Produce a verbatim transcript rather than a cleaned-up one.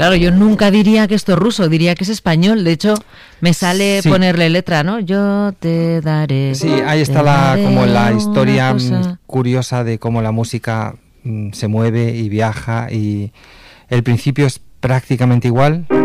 Claro, yo nunca diría que esto es ruso, diría que es español. De hecho, me sale sí. ponerle letra, ¿no? Yo te daré. Sí, ahí está la como la historia curiosa de cómo la música mm, se mueve y viaja, y el principio es prácticamente igual.